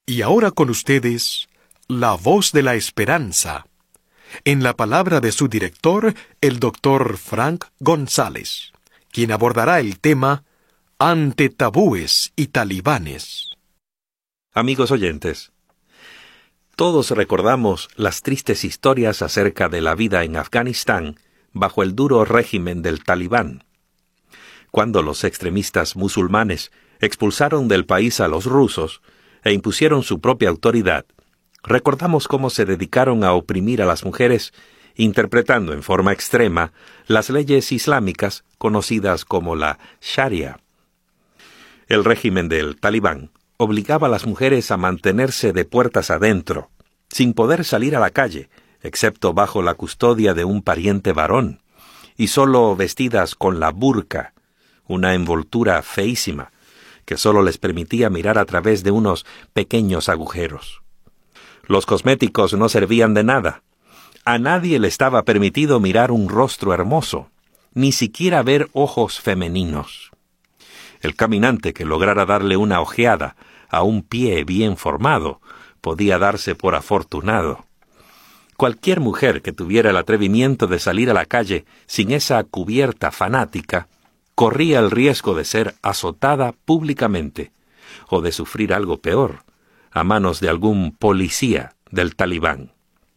Y ahora con ustedes, La Voz de la Esperanza, en la palabra de su director, el Dr. Frank González, quien abordará el tema Ante tabúes y talibanes. Amigos oyentes, todos recordamos las tristes historias acerca de la vida en Afganistán bajo el duro régimen del Talibán. Cuando los extremistas musulmanes expulsaron del país a los rusos e impusieron su propia autoridad, recordamos cómo se dedicaron a oprimir a las mujeres, interpretando en forma extrema las leyes islámicas conocidas como la Sharia. El régimen del Talibán obligaba a las mujeres a mantenerse de puertas adentro, sin poder salir a la calle, excepto bajo la custodia de un pariente varón, y solo vestidas con la burka, una envoltura feísima, que solo les permitía mirar a través de unos pequeños agujeros. Los cosméticos no servían de nada. A nadie le estaba permitido mirar un rostro hermoso, ni siquiera ver ojos femeninos. El caminante que lograra darle una ojeada a un pie bien formado podía darse por afortunado. Cualquier mujer que tuviera el atrevimiento de salir a la calle sin esa cubierta fanática corría el riesgo de ser azotada públicamente o de sufrir algo peor, a manos de algún policía del Talibán.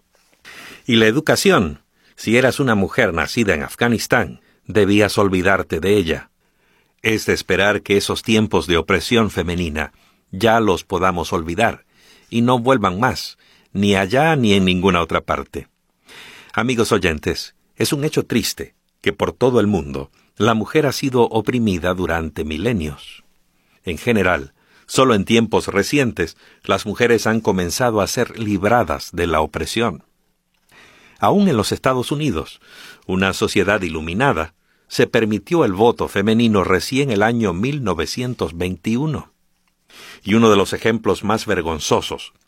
Y la educación, si eras una mujer nacida en Afganistán, debías olvidarte de ella. Es de esperar que esos tiempos de opresión femenina ya los podamos olvidar y no vuelvan más, ni allá ni en ninguna otra parte. Amigos oyentes, es un hecho triste que por todo el mundo la mujer ha sido oprimida durante milenios. En general, solo en tiempos recientes, las mujeres han comenzado a ser libradas de la opresión. Aún en los Estados Unidos, una sociedad iluminada, se permitió el voto femenino recién el año 1921. Y uno de los ejemplos más vergonzosos